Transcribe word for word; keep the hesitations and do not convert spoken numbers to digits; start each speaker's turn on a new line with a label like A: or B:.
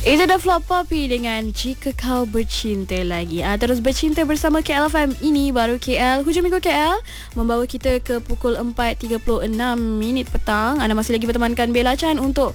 A: Itu dah Flop Poppy dengan Jika Kau Bercinta Lagi. Ah, terus bercinta bersama K L F M. Ini baru K L, hujung minggu K L, membawa kita ke pukul empat tiga puluh enam minit petang. Anda masih lagi bertemankan Bella Chan untuk